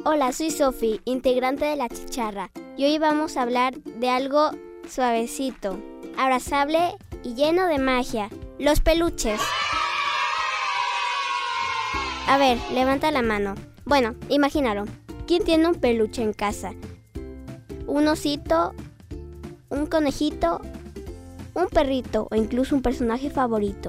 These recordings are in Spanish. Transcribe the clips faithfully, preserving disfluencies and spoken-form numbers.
Hola, soy Sofi, integrante de La Chicharra, y hoy vamos a hablar de algo suavecito, abrazable y lleno de magia, los peluches. A ver, levanta la mano. Bueno, imagínalo. ¿Quién tiene un peluche en casa? ¿Un osito? ¿Un conejito? ¿Un perrito o incluso un personaje favorito?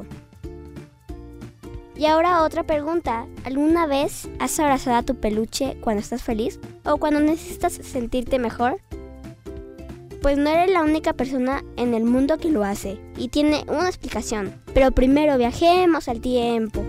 Y ahora otra pregunta. ¿Alguna vez has abrazado a tu peluche cuando estás feliz o cuando necesitas sentirte mejor? Pues no eres la única persona en el mundo que lo hace y tiene una explicación. Pero primero viajemos al tiempo.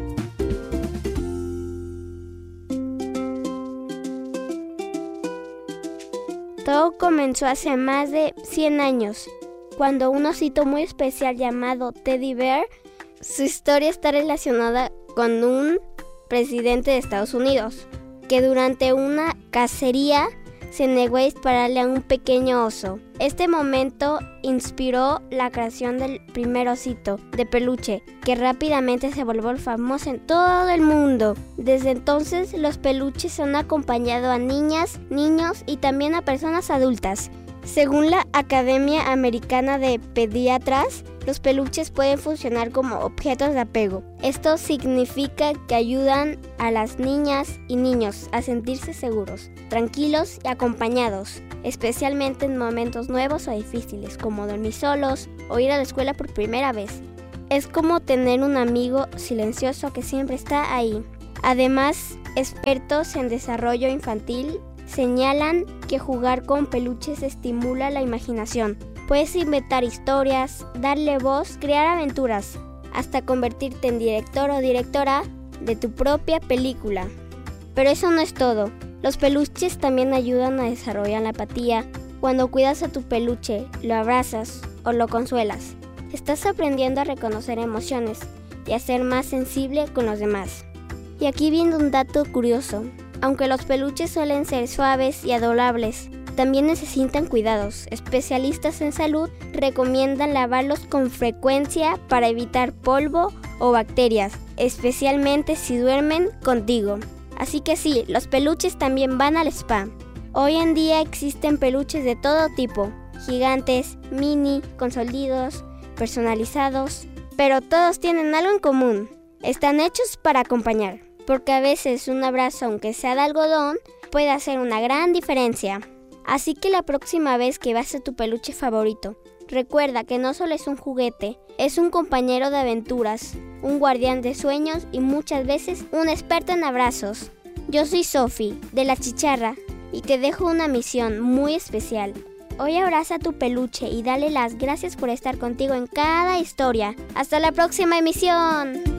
Todo comenzó hace más de cien años, cuando un osito muy especial llamado Teddy Bear. Su historia está relacionada con un presidente de Estados Unidos, que durante una cacería se negó a dispararle a un pequeño oso. Este momento inspiró la creación del primer osito de peluche, que rápidamente se volvió famoso en todo el mundo. Desde entonces, los peluches han acompañado a niñas, niños y también a personas adultas. Según la Academia Americana de Pediatras, los peluches pueden funcionar como objetos de apego. Esto significa que ayudan a las niñas y niños a sentirse seguros, tranquilos y acompañados, especialmente en momentos nuevos o difíciles, como dormir solos o ir a la escuela por primera vez. Es como tener un amigo silencioso que siempre está ahí. Además, expertos en desarrollo infantil señalan que jugar con peluches estimula la imaginación. Puedes inventar historias, darle voz, crear aventuras, hasta convertirte en director o directora de tu propia película. Pero eso no es todo. Los peluches también ayudan a desarrollar la empatía. Cuando cuidas a tu peluche, lo abrazas o lo consuelas, estás aprendiendo a reconocer emociones y a ser más sensible con los demás. Y aquí viene un dato curioso. Aunque los peluches suelen ser suaves y adorables, también necesitan cuidados. Especialistas en salud recomiendan lavarlos con frecuencia para evitar polvo o bacterias, especialmente si duermen contigo. Así que sí, los peluches también van al spa. Hoy en día existen peluches de todo tipo, gigantes, mini, con soldados, personalizados, pero todos tienen algo en común. Están hechos para acompañar, porque a veces un abrazo, aunque sea de algodón, puede hacer una gran diferencia. Así que la próxima vez que veas a tu peluche favorito, recuerda que no solo es un juguete, es un compañero de aventuras, un guardián de sueños y muchas veces un experto en abrazos. Yo soy Sofi, de La Chicharra, y te dejo una misión muy especial. Hoy abraza a tu peluche y dale las gracias por estar contigo en cada historia. ¡Hasta la próxima emisión!